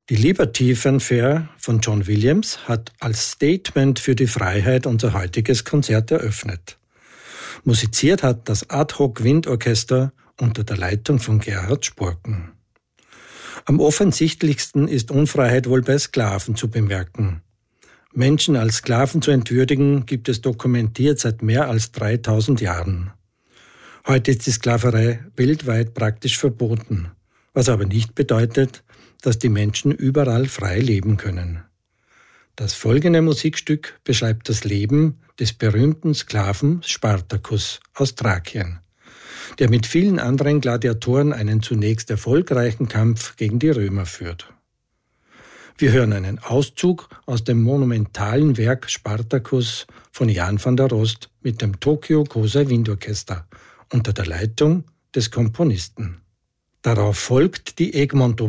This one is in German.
Die Liberty Fanfare von John Williams hat als Statement für die Freiheit unser heutiges Konzert eröffnet. Musiziert hat das Ad-hoc-Windorchester unter der Leitung von Gerhard Sporken. Am offensichtlichsten ist Unfreiheit wohl bei Sklaven zu bemerken. Menschen als Sklaven zu entwürdigen, gibt es dokumentiert seit mehr als 3000 Jahren. Heute ist die Sklaverei weltweit praktisch verboten, was aber nicht bedeutet, dass die Menschen überall frei leben können. Das folgende Musikstück beschreibt das Leben des berühmten Sklaven Spartacus aus Thrakien, der mit vielen anderen Gladiatoren einen zunächst erfolgreichen Kampf gegen die Römer führt. Wir hören einen Auszug aus dem monumentalen Werk Spartacus von Jan van der Rost mit dem Tokyo Kosa Windorchester unter der Leitung des Komponisten. Darauf folgt die Egmont